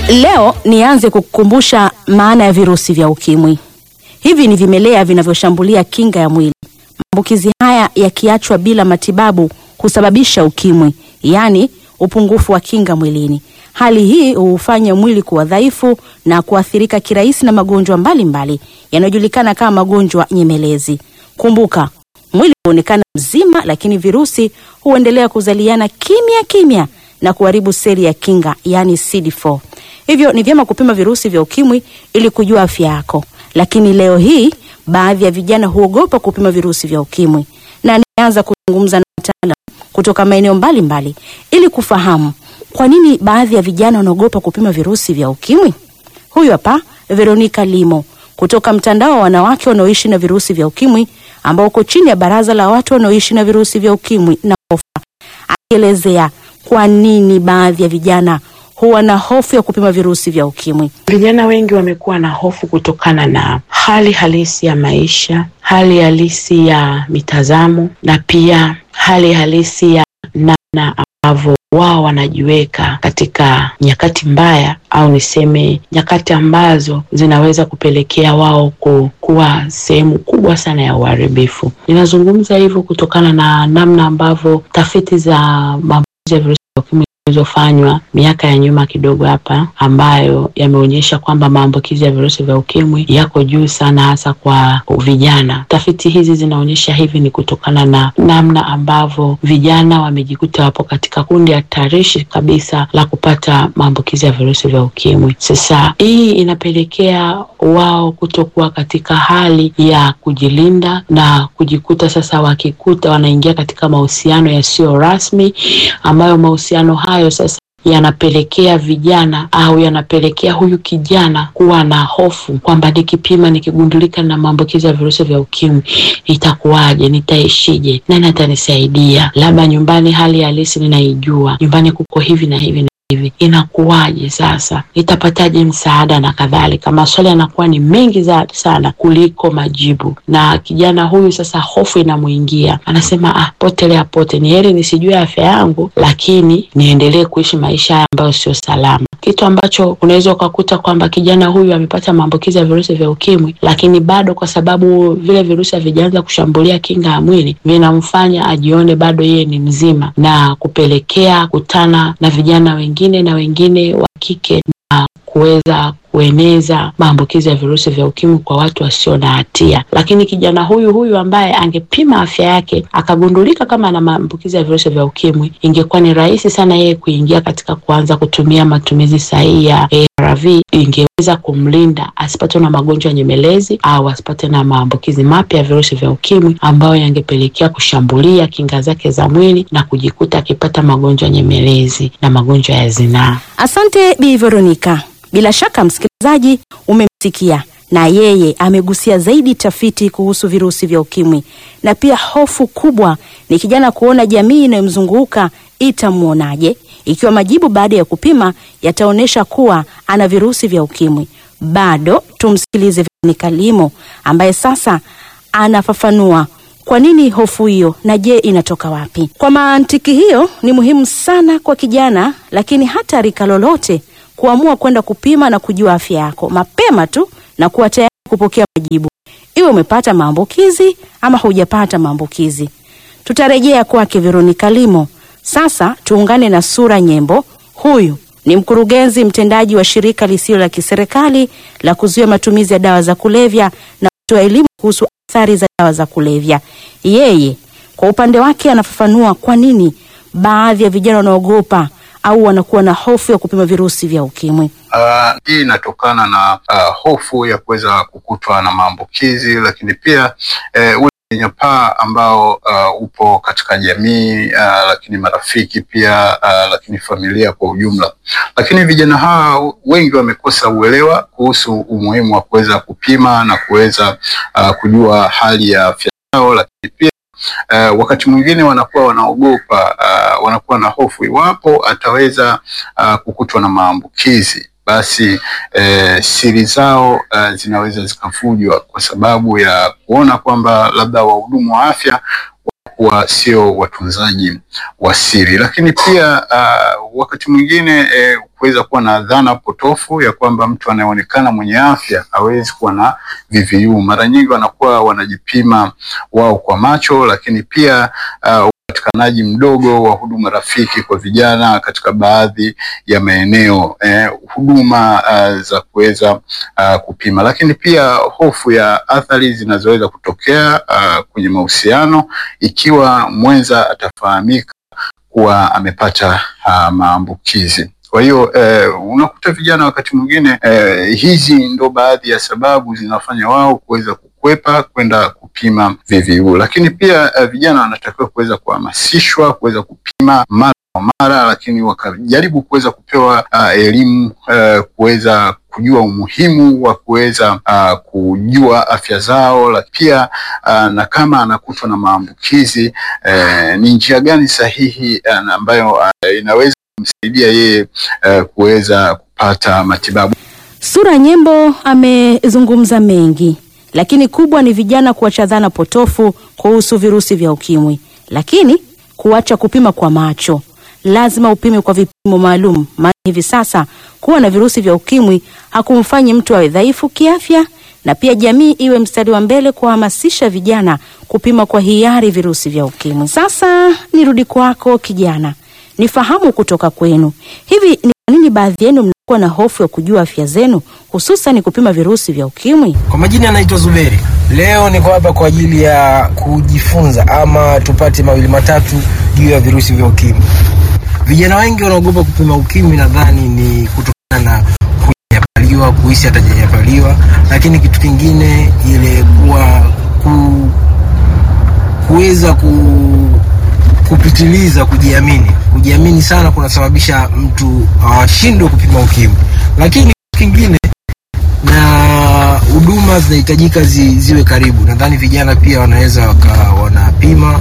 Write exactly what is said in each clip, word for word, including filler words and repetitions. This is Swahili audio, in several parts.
Leo nianze kukukumbusha maana ya virusi vya ukimwi. Hivi ni vimelea vinavyoshambulia kinga ya mwili. Maambukizi haya yakiachwa bila matibabu kusababisha ukimwi, yani upungufu wa kinga mwilini. Hali hii hufanya mwili kuwa dhaifu na kuathirika kirahisi na magonjwa mbalimbali yanayojulikana kama magonjwa nyemelezi. Kumbuka, mwili huonekana mzima lakini virusi huendelea kuzaliana kimya kimya na kuharibu seli ya kinga, yani C D four. Hivyo ni vyema kupima virusi vya ukimwi ili kujua afya yako. Lakini leo hii baadhi ya vijana huogopa kupima virusi vya ukimwi, na nianza kuzungumza na wataalamu kutoka maeneo mbalimbali ili kufahamu kwa nini baadhi ya vijana wanaogopa kupima virusi vya ukimwi. Huyu hapa Veronica Limo kutoka mtandao wa wanawake wanaoishi na virusi vya ukimwi ambao uko chini ya baraza la watu wanaoishi na virusi vya ukimwi na hofa. Akielezea kwa nini baadhi ya vijana huwa na hofu ya kupima virusi vya ukimwi. Vijana wengi wamekuwa na hofu kutokana na hali halisi ya maisha, hali halisi ya mitazamo na pia hali halisi ya namna ambavyo wao wanajiweka katika nyakati mbaya, au niseme nyakati ambazo zinaweza kupelekea wao kuwa sehemu kubwa sana ya uharibifu. Ninazungumza hivyo kutokana na namna ambavyo tafiti za maambukizi ya virusi vya ukimwi zilizofanywa miaka ya nyuma kidogo hapa, ambayo yameonyesha kwamba maambukizi ya virusi vya ukimwi yako juu sana hasa kwa vijana. Tafiti hizi zinaonyesha hivi ni kutokana na namna ambavyo vijana wamejikuta wapo katika kundi hatarishi kabisa la kupata maambukizi ya virusi vya ukimwi. Sasa hii inapelekea wao kutokuwa katika hali ya kujilinda na kujikuta sasa wakikuta wanaingia katika mahusiano yasiyo rasmi, ambayo mahusiano hayo sasa yanapelekea vijana au yanapelekea huyu kijana kuwa na hofu kwamba nikipima nikigundulika na maambukizi ya virusi vya ukimwi itakuwaje, nitaishije, nani atanisaidia, labda nyumbani hali halisi ninaijua, nyumbani kuko hivi na hivi na hivi, inakuwaje sasa, nitapataje msaada na kadhalika. Maswali yanakuwa ni mengi za sana kuliko majibu, na kijana huyu sasa hofu inamuingia, anasema ah, potelea pote, ni heri nisijue afya yangu lakini niendelee kuishi maisha ambayo sio salama. Kitu ambacho unaweza ukakuta kwamba kijana huyu amepata maambukizi ya virusi vya ukimwi, lakini bado kwa sababu vile virusi havijaanza kushambulia kinga ya mwili, vinamfanya ajione bado yeye ni mzima, na kupelekea kutana na vijana wengine na wengine wa kike na kuweza kueneza maambukizi ya virusi vya ukimwi kwa watu wasio na hatia. Lakini kijana huyu huyu ambaye angepima afya yake akagundulika kama ana maambukizi ya virusi vya ukimwi, ingekuwa ni rahisi sana yeye kuingia katika kuanza kutumia matumizi sahihi ya A R V, ingeweza kumlinda asipate na magonjwa nyemelezi au asipate na maambukizi mapya ya virusi vya ukimwi ambayo yangepelekea kushambulia kinga zake za mwili na kujikuta akipata magonjwa nyemelezi na magonjwa ya zinaa. Asante Bi Veronica. Bila shaka msikilizaji umemsikia, na yeye amegusia zaidi tafiti kuhusu virusi vya ukimwi, na pia hofu kubwa ni kijana kuona jamii inayomzunguka itamuonaje ikiwa majibu baada ya kupima yataonesha kuwa ana virusi vya ukimwi. Bado tumsikilize Veronica Limo ambaye sasa anafafanua kwa nini hofu hiyo na je inatoka wapi. Kwa mantiki hiyo ni muhimu sana kwa kijana, lakini hata rika lolote, kuamua kwenda kupima na kujua afya yako mapema tu na kuwa tayari kupokea majibu, iwe umepata maambukizi ama hujapata maambukizi. Tutarejea kwake Veronica Limo. Sasa tuungane na Sura Nyembo. Huyu ni mkurugenzi mtendaji wa shirika lisilo la kiserikali la kuzuia matumizi ya dawa za kulevya na kutoa elimu kuhusu athari za dawa za kulevya. Yeye kwa upande wake anafafanua kwa nini baadhi ya vijana wanaogopa au wanakuwa na hofu ya kupima virusi vya ukimwi. Uh, hii inatokana na uh, hofu ya kuweza kukutwa na maambukizi, lakini pia uh, ule unyanyapaa ambao uh, upo katika jamii, uh, lakini marafiki pia, uh, lakini familia kwa ujumla. Lakini vijana hawa wengi wamekosa uelewa kuhusu umuhimu wa kuweza kupima na kuweza uh, kujua hali ya afya yao, lakini pia Uh, wakati mwingine wanakuwa wanaogopa, uh, wanakuwa na hofu iwapo ataweza uh, kukutwa na maambukizi, basi uh, siri zao uh, zinaweza zikafujwa kwa sababu ya kuona kwamba labda wahudumu wa afya kuwa sio watunzaji wa siri. Lakini pia uh, wakati mwingine eh, kuweza kuwa na dhana potofu ya kwamba mtu anayeonekana mwenye afya hawezi kuwa na V V U. Mara nyingi wanakuwa wanajipima wao kwa macho, lakini pia uh, upatikanaji mdogo wa huduma rafiki kwa vijana katika baadhi ya maeneo, eh, huduma uh, za kuweza uh, kupima, lakini pia hofu ya athari zinazoweza kutokea uh, kwenye mahusiano ikiwa mwenza atafahamika kuwa amepata uh, maambukizi. Kwa hiyo eh, unakuta vijana wakati mwingine eh, hizi ndo baadhi ya sababu zinafanya wao kuweza kukwepa kwenda kupima V V U. Lakini pia eh, vijana wanatakiwa kuweza kuhamasishwa kuweza kupima mara kwa mara, lakini wakajaribu kuweza kupewa uh, elimu uh, kuweza kujua umuhimu wa kuweza uh, kujua afya zao, lakini pia uh, na kama anakutwa na maambukizi uh, ni njia gani sahihi uh, ambayo uh, inaweza kumsaidia yeye uh, kuweza kupata matibabu. Sura Nyembo amezungumza mengi, lakini kubwa ni vijana kuacha dhana potofu kuhusu virusi vya ukimwi, lakini kuacha kupima kwa macho. Lazima upime kwa vipimo maalum, maana hivi sasa kuwa na virusi vya ukimwi hakumfanyi mtu awe dhaifu kiafya, na pia jamii iwe mstari wa mbele kuhamasisha vijana kupima kwa hiari virusi vya ukimwi. Sasa nirudi kwako kijana, nifahamu kutoka kwenu, hivi ni kwa nini baadhi yenu mnakuwa na hofu ya kujua afya zenu, hususan kupima virusi vya ukimwi? Kwa majina anaitwa Zuberi. Leo niko hapa kwa ajili ya kujifunza ama tupate mawili matatu juu ya virusi vya ukimwi. Vijana wengi wanaogopa kupima ukimwi, nadhani ni kutokana na kunyanyapaliwa, kuhisi atajanyapaliwa, lakini kitu kingine ile kuwa ku, kuweza ku kupitiliza kujiamini. Kujiamini sana kunasababisha mtu ashindwe uh, kupima ukimwi. Lakini kingine na huduma zinahitajika zi, ziwe karibu. Nadhani vijana pia wanaweza waka wanapima.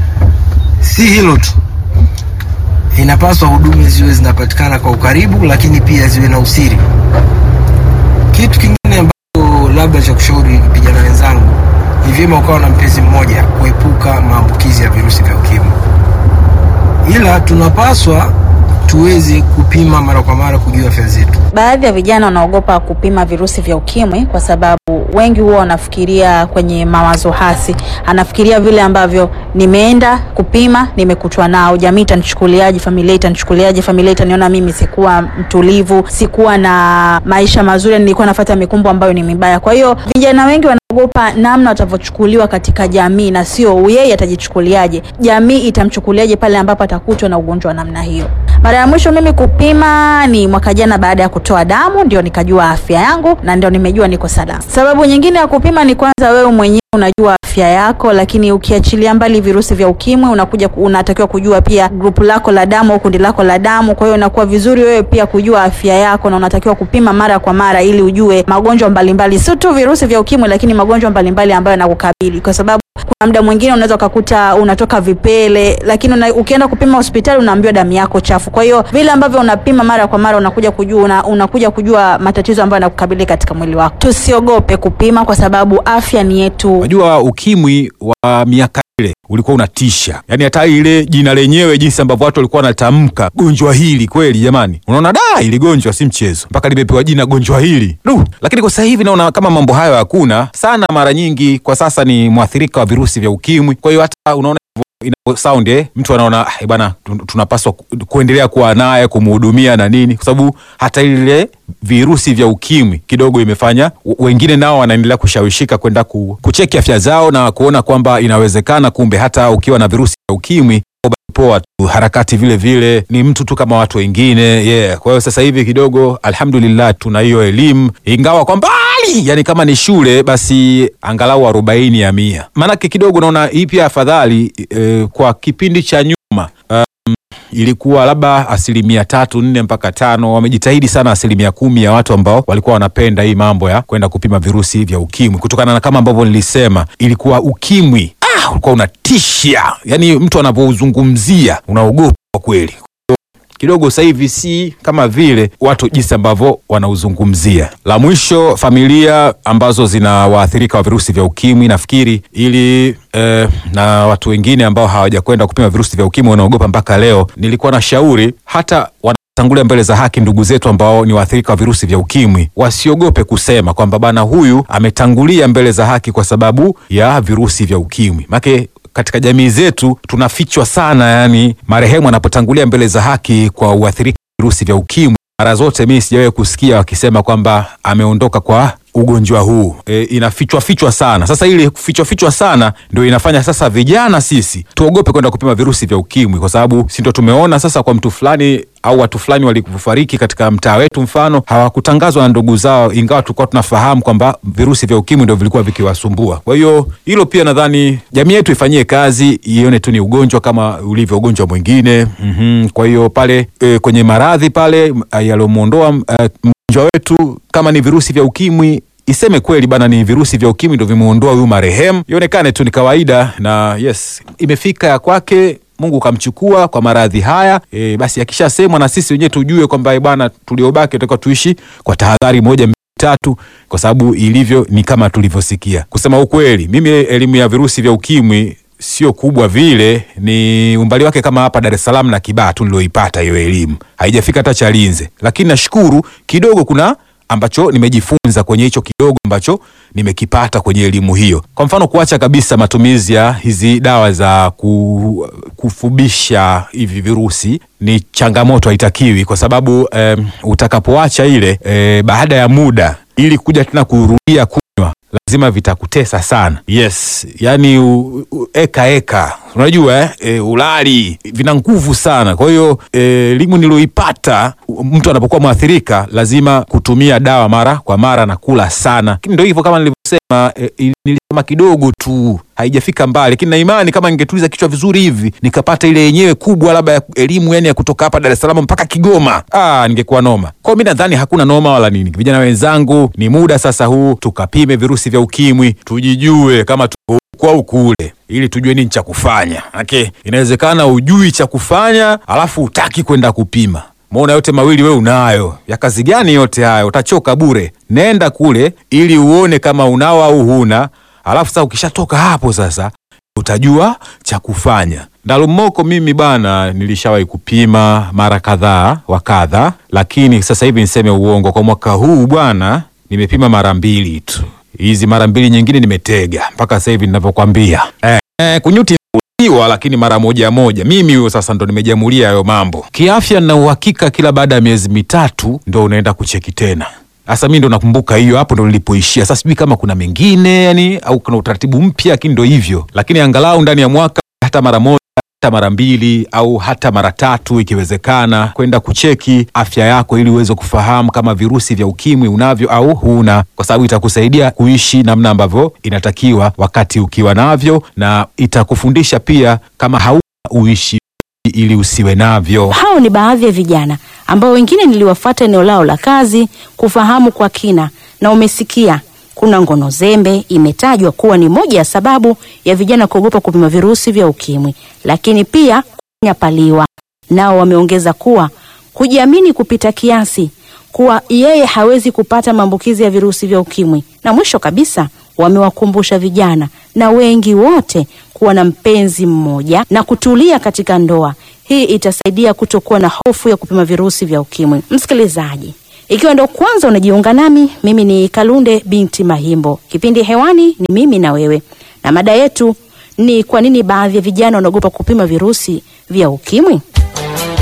Si hilo tu, inapaswa huduma ziwe zinapatikana kwa ukaribu, lakini pia ziwe na usiri. Kitu kingine ambacho labda cha kushauri vijana wenzangu, ni vyema ukawa na mpenzi mmoja kuepuka maambukizi ya virusi vya ukimwi. Ila tunapaswa tuweze kupima mara kwa mara kujua afya zetu. Baadhi ya vijana wanaogopa kupima virusi vya ukimwi kwa sababu wengi huwa wanafikiria kwenye mawazo hasi. Anafikiria vile ambavyo nimeenda kupima, nimekutwa nao, jamii itanichukuliaje, familia itanichukuliaje, familia itaniona mimi sikuwa mtulivu, sikuwa na maisha mazuri, nilikuwa nafuata mikumbo ambayo ni mibaya. Kwa hiyo vijana wengi wanaogopa namna watavyochukuliwa katika jamii, na sio yeye atajichukuliaje, jamii itamchukuliaje pale ambapo atakutwa na ugonjwa wa namna hiyo. Mara ya mwisho mimi kupima ni mwaka jana baada ya kutoa damu, ndio nikajua afya yangu na ndio nimejua niko salama. Sababu nyingine ya kupima ni kwanza wewe mwenyewe unajua afya yako, lakini ukiachilia mbali virusi vya ukimwi unakuja unatakiwa kujua pia grupu lako la damu au kundi lako la damu. Kwa hiyo inakuwa vizuri wewe pia kujua afya yako, na unatakiwa kupima mara kwa mara ili ujue magonjwa mbalimbali, sio tu virusi vya ukimwi lakini magonjwa mbalimbali ambayo yanakukabili. Kwa sababu kuna muda mwingine unaweza kukuta unatoka vipele, lakini una, ukienda kupima hospitali unaambiwa damu yako chafu. Kwa hiyo vile ambavyo unapima mara kwa mara unakuja kujua una, unakuja kujua matatizo ambayo yanakukabili katika mwili wako. Tusiogope kupima kwa sababu afya ni yetu. Unajua ukimwi wa miaka ile ulikuwa unatisha. Yaani hata ile jina lenyewe jinsi ambavyo watu walikuwa wanatamka gonjwa hili, kweli jamani. Unaona da ile gonjwa si mchezo. Mpaka limepewa jina gonjwa hili. Du, lakini kwa sasa hivi naona kama mambo hayo hakuna. Sana mara nyingi kwa sasa ni mwathirika wa virusi vya ukimwi. Kwa hiyo hata unaona ina sound eh mtu anaona eh bwana tunapaswa kuendelea kuwa naye kumhudumia na nini, kwa sababu hata ile virusi vya ukimwi kidogo imefanya wengine nao wanaendelea kushawishika kwenda kucheki afya zao na kuona kwamba inawezekana kumbe hata ukiwa na virusi vya ukimwi poa tu, harakati vile vile ni mtu tu kama watu wengine. Yeah. Kwa hiyo sasa hivi kidogo alhamdulillah tuna hiyo elimu, ingawa kwa mbali, yani kama ni shule basi angalau arobaini ya mia. Manake kidogo naona hii pia afadhali e, kwa kipindi cha nyuma um, ilikuwa labda asilimia tatu nne mpaka tano. Wamejitahidi sana asilimia kumi ya watu ambao walikuwa wanapenda hii mambo ya kwenda kupima virusi vya ukimwi, kutokana na kama ambavyo nilisema ilikuwa ukimwi ulikuwa unatisha, yani mtu anapozungumzia unaogopa kwa kweli. kidogo sasa hivi si kama vile watu jinsi ambavyo wanauzungumzia. La mwisho, familia ambazo zina waathirika wa virusi vya ukimwi, nafikiri ili eh, na watu wengine ambao hawajakwenda kupima virusi vya ukimwi wanaogopa mpaka leo, nilikuwa na shauri hata tangulia mbele za haki ndugu zetu ambao ni waathirika wa virusi vya ukimwi wasiogope kusema kwamba bana huyu ametangulia mbele za haki kwa sababu ya virusi vya ukimwi. Maana katika jamii zetu tunafichwa sana, yani marehemu anapotangulia mbele za haki kwa uathirika virusi vya ukimwi, mara zote mimi sijawahi kusikia wakisema kwamba ameondoka kwa ugonjwa huu. E, inafichwa fichwa sana. Sasa ile kufichwa fichwa sana ndio inafanya sasa vijana sisi tuogope kwenda kupima virusi vya ukimwi, kwa sababu si ndio tumeona sasa kwa mtu fulani au watu fulani walikufariki katika mtaa wetu, mfano hawakutangazwa na ndugu zao, ingawa tulikuwa tunafahamu kwamba virusi vya ukimwi ndio vilikuwa vikiwasumbua. Kwa hiyo hilo pia nadhani jamii yetu ifanyie kazi, ione tu ni ugonjwa kama ulivyo ugonjwa mwingine. Mhm. Kwa hiyo pale e, kwenye maradhi pale yalomuondoa e, mgonjwa wetu kama ni virusi vya ukimwi, iseme kweli bana ni virusi vya ukimwi ndio vimuondoa huyu marehemu, ionekane tu ni kawaida na yes, imefika ya kwake, Mungu kamchukua kwa maradhi haya. E, basi akishasemwa na sisi wenyewe tujue kwamba bwana tuliobaki tutakuwa tuishi kwa tahadhari moja mbili tatu, kwa sababu ilivyo ni kama tulivyosikia. Kusema ukweli, mimi elimu ya virusi vya ukimwi sio kubwa vile, ni umbali wake kama hapa Dar es Salaam na Kibaha tu niloipata hiyo elimu. Haijafika hata Chalinze. Lakini nashukuru kidogo kuna ambacho nimejifunza kwenye hicho kidogo ambacho nimekipata kwenye elimu hiyo. Kwa mfano kuacha kabisa matumizi ya hizi dawa za ku, kufubisha hivi virusi ni changamoto, haitakiwi, kwa sababu um, utakapoacha ile e, baada ya muda ili kuja tena kurudia kunywa lazima vitakutesa sana. Yes, yani u, u, eka eka unajua eh, e, ulali vina nguvu sana. Kwa hiyo elimu niloipata, mtu anapokuwa mwathirika lazima kutumia dawa mara kwa mara na kula sana. Ndio hivyo kama nilivyosema, e, nilisema kidogo tu, haijafika mbali, lakini na imani kama ningetuliza kichwa vizuri hivi nikapata ile yenyewe kubwa labda ya elimu yani ya kutoka hapa Dar es Salaam mpaka Kigoma, ah ningekuwa noma. Kwa mimi nadhani hakuna noma wala nini. Vijana wenzangu, ni muda sasa huu tukapime virusi vya ukimwi, tujijue kama tuko kwa kule, ili tujue nini cha kufanya. Okay, inawezekana ujui cha kufanya alafu utaki kwenda kupima. Muona yote mawili wewe unayo. Ya kazi gani yote hayo? Utachoka bure. Nenda kule ili uone kama unao au huna. Alafu sasa ukishatoka hapo sasa utajua cha kufanya. Ndalumoko mimi bana nilishawahi kupima mara kadhaa wa kadha, lakini sasa hivi niseme uongo, kwa mwaka huu bwana nimepima mara mbili tu. Hizi mara mbili nyingine nimetega mpaka sasa hivi ninavyokuambia. Eh, eh kunyuti iwa, lakini mara moja moja. Mimi huyo sasa ndo nimejamulia hayo mambo. Kiafya na uhakika kila baada ya miezi mitatu ndo unaenda kucheki tena. Sasa mimi ndo nakumbuka hiyo, hapo ndo nilipoishia. Sasa sijui kama kuna mengine yani au kuna utaratibu mpya, lakini ndo hivyo. Lakini angalau ndani ya mwaka hata mara moja, hata mara mbili au hata mara tatu ikiwezekana kwenda kucheki afya yako ili uweze kufahamu kama virusi vya ukimwi unavyo au huna, kwa sababu itakusaidia kuishi namna ambavyo inatakiwa wakati ukiwa navyo, na itakufundisha pia kama hauna uishi ili usiwe navyo. Hao ni baadhi ya vijana ambao wengine niliwafuata eneo lao la kazi kufahamu kwa kina, na umesikia kuna ngono zembe imetajwa kuwa ni moja ya sababu ya vijana kuogopa kupima virusi vya ukimwi, lakini pia kunyapaliwa. Nao wameongeza kuwa kujiamini kupita kiasi, kuwa yeye hawezi kupata maambukizi ya virusi vya ukimwi, na mwisho kabisa wamewakumbusha vijana na wengi wote kuwa na mpenzi mmoja na kutulia katika ndoa. Hii itasaidia kutokuwa na hofu ya kupima virusi vya ukimwi. Msikilizaji, ikiwa ndo kwanza unajiunga nami, mimi ni Kalunde binti Mahimbo. Kipindi hewani ni mimi na wewe, na mada yetu ni kwa nini baadhi ya vijana wanaogopa kupima virusi vya ukimwi.